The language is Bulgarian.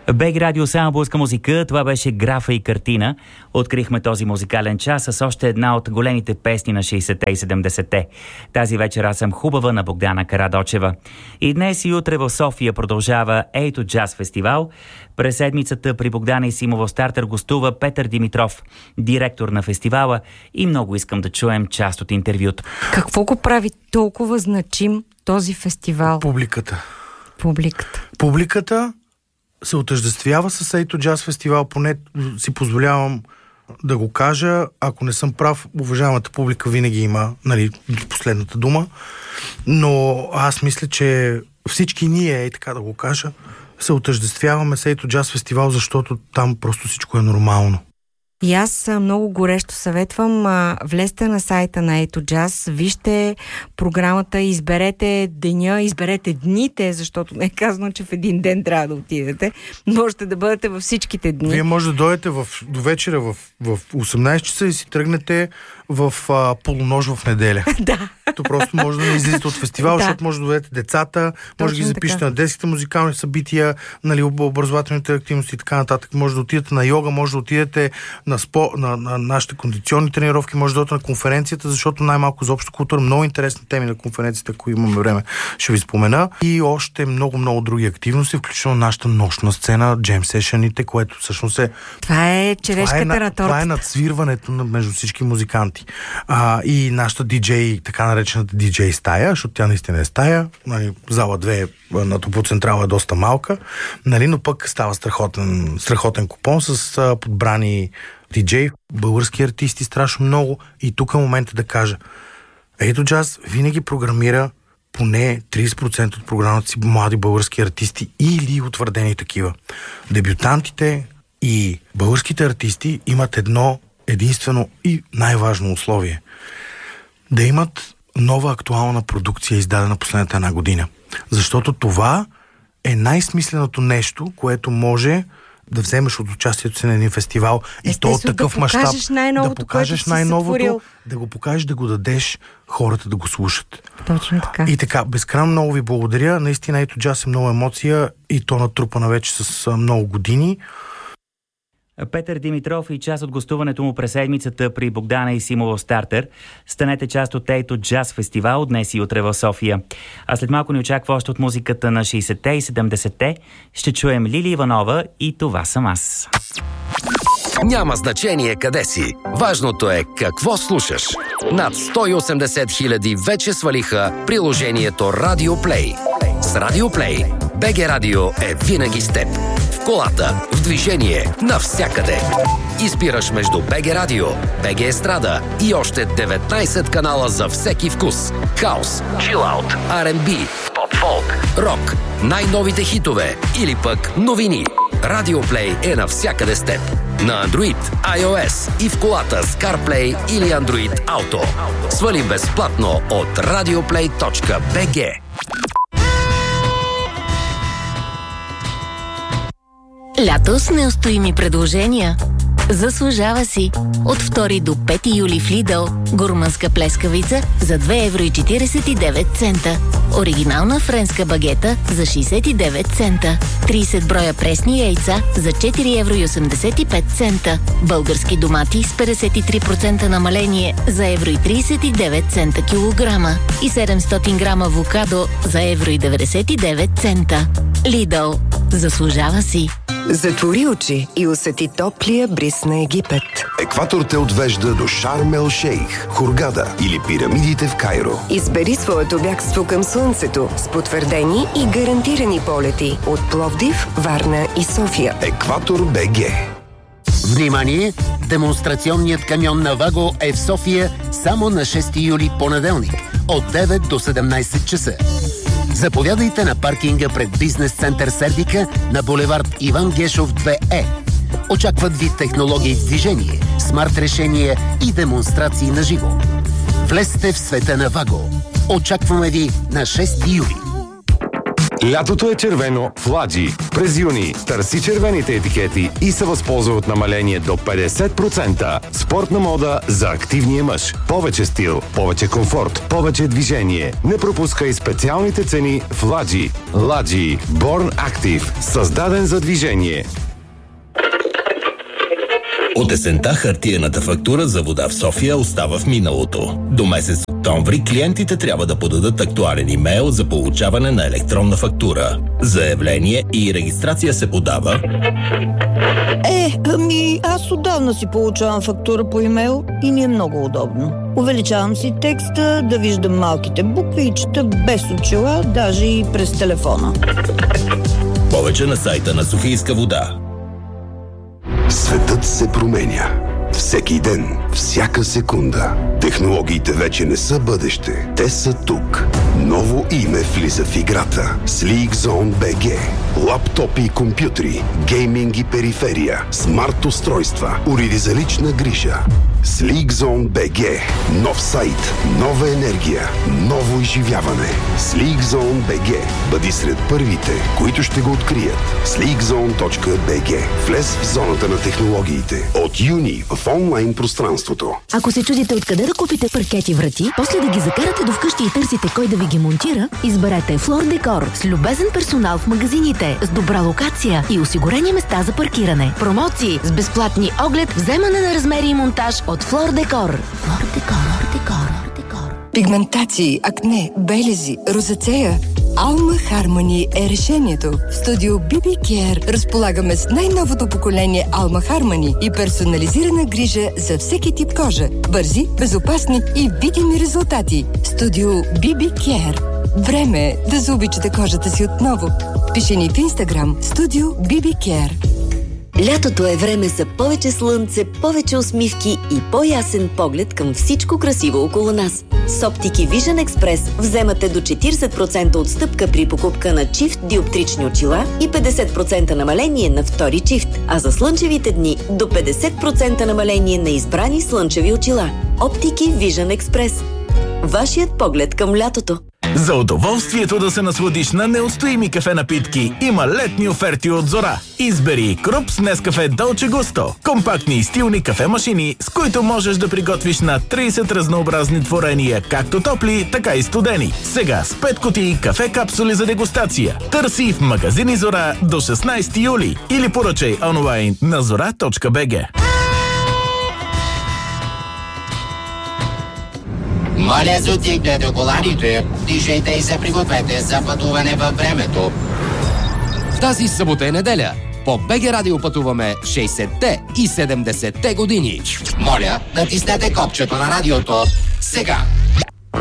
БГ Радио само българска музика, това беше Графа и картина. Открихме този музикален час с още една от големите песни на 60-те и 70-те. Тази вечер аз съм хубава на Богдана Карадочева. И днес и утре в София продължава Ейто Джаз фестивал. През седмицата при Богдана Исимова в Стартер гостува Петър Димитров, директор на фестивала, и много искам да чуем част от интервюто. Какво го прави толкова значим този фестивал? Публиката се отъждествява с Ейто Джаз фестивал, поне си позволявам да го кажа. Ако не съм прав, уважаемата публика винаги има, последната дума, но аз мисля, че всички ние, така да го кажа, се отъждествяваме с Ейто Джаз фестивал, защото там просто всичко е нормално. И аз много горещо съветвам, влезте на сайта на Ейто Джаз, вижте програмата, изберете деня, изберете дните, защото не е казано, че в един ден трябва да отидете. Можете да бъдете във всичките дни. Вие може да дойдете до вечера в 18 часа и си тръгнете в полунощ в неделя. Да. То просто може да не излизате от фестивал, защото може да доведете децата, може да ги запишете на детските музикални събития, образователните активности и така нататък. Може да отидете на йога, може да отидете на нашите кондиционни тренировки, може да отидете на конференцията, защото най-малко за обща култура, много интересни теми на конференцията, ако имаме време, ще ви спомена. И още много други активности, включително нашата нощна сцена, джем сешъните, което всъщност е... Това е черешката на тортата. Това е надсвирването между всички музиканти. И нашата диджей, така наречената диджей стая, защото тя наистина е стая, зала 2 на Топоцентрала е доста малка, но пък става страхотен купон с подбрани диджей, български артисти страшно много. И тук е момента да кажа, Ейто Джаз винаги програмира поне 30% от програмата си млади български артисти или утвърдени такива. Дебютантите и българските артисти имат едно единствено и най-важно условие. Да имат нова актуална продукция, издадена последната една година. Защото това е най-смисленото нещо, което може да вземеш от участието си на един фестивал. И то от такъв мащаб. Да покажеш най-новото, да го покажеш, да го дадеш, хората да го слушат. Точно така. И така, безкрайно много ви благодаря. Наистина Ейто Джаз е много емоция и то натрупана вече с много години. Петър Димитров и част от гостуването му през седмицата при Богдана Исимова в Стартер. Станете част от Ейто Джаз фестивал днес и утре в София. А след малко ни очаква още от музиката на 60-те и 70-те. Ще чуем Лили Иванова и Това съм аз. Няма значение къде си. Важното е какво слушаш. Над 180 хиляди вече свалиха приложението Radio Play. С Radio Play БГ Радио е винаги с теб. В колата, в движение, навсякъде. Избираш между БГ Радио, БГ Естрада и още 19 канала за всеки вкус. Хаус, чилаут, R&B, поп-фолк, рок, най-новите хитове или пък новини. Radio Play е навсякъде с теб. На Android, iOS и в колата с CarPlay или Android Auto. Свали безплатно от radioplay.bg. Лято с неустоими предложения. Заслужава си. От 2 до 5 юли в Lidl гурманска плескавица за 2,49 цента. Оригинална френска багета за 69 цента. 30 броя пресни яйца за 4,85 цента. Български домати с 53% намаление за 1,39 цента килограма. И 700 грама авокадо за 1,99 цента. Lidl. Заслужава си. Затвори очи и усети топлия бриз на Египет. Екватор те отвежда до Шарм ел Шейх, Хургада или пирамидите в Кайро. Избери своето бягство към слънцето с потвърдени и гарантирани полети от Пловдив, Варна и София. Екватор БГ. Внимание! Демонстрационният камион на Ваго е в София само на 6 юли понеделник от 9 до 17 часа. Заповядайте на паркинга пред бизнес център Сердика на булевард Иван Гешов 2Е. Очакват ви технологии в движение, смарт решения и демонстрации на живо. Влезте в света на Ваго. Очакваме ви на 6 юли. Лятото е червено в Ладжи. През юни търси червените етикети и се възползва от намаление до 50%. Спортна мода за активния мъж. Повече стил, повече комфорт, повече движение. Не пропускай специалните цени в Ладжи. Ладжи. Born Active. Създаден за движение. От есента хартиената фактура за вода в София остава в миналото. До месец октомври клиентите трябва да подадат актуален имейл за получаване на електронна фактура. Заявление и регистрация се подава... Аз отдавна си получавам фактура по имейл и ми е много удобно. Увеличавам си текста, да виждам малките букви и чета без очила, даже и през телефона. Повече на сайта на Софийска вода. Светът се променя. Всеки ден, всяка секунда. Технологиите вече не са бъдеще. Те са тук. Ново име влиза в играта. SleekZone BG. Лаптопи и компютри, гейминг и периферия, смарт устройства, уреди за лична грижа. SleekZone BG. Нов сайт, нова енергия, ново изживяване. SleekZone BG. Бъди сред първите, които ще го открият. SleekZone.bg. Влез в зоната на технологиите. От юни в онлайн пространството. Ако се чудите откъде да купите паркети врати, после да ги закарате до вкъщи и търсите кой да ви ги монтира, изберете Floor Decor с любезен персонал в магазините, с добра локация и осигурени места за паркиране. Промоции с безплатни оглед, вземане на размери и монтаж от Floor Decor. Floor Decor. Пигментации, акне, белези, розацея. Alma Harmony е решението. В студио BB Care разполагаме с най-новото поколение Alma Harmony и персонализирана грижа за всеки тип кожа. Бързи, безопасни и видими резултати. Студио BB Care. Време е да заобичате кожата си отново. Пиши ни в Инстаграм Студио BB Care. Лятото е време за повече слънце, повече усмивки и по-ясен поглед към всичко красиво около нас. С оптики Vision Express вземате до 40% отстъпка при покупка на чифт диоптрични очила и 50% намаление на втори чифт, а за слънчевите дни до 50% намаление на избрани слънчеви очила. Оптики Vision Express. Вашият поглед към лятото. За удоволствието да се насладиш на неустоими кафе напитки има летни оферти от Зора. Избери Круп с Нескафе Долче Густо. Компактни и стилни кафе-машини, с които можеш да приготвиш на 30 разнообразни творения, както топли, така и студени. Сега с 5 кутии кафе капсули за дегустация. Търси в магазини Зора до 16 юли или поръчай онлайн на zora.bg. Моля за отигне до коланите, дишайте и се пригответе за пътуване във времето. Тази събота е неделя. По БГ Радио пътуваме 60-те и 70-те години. Моля, натиснете копчето на радиото сега.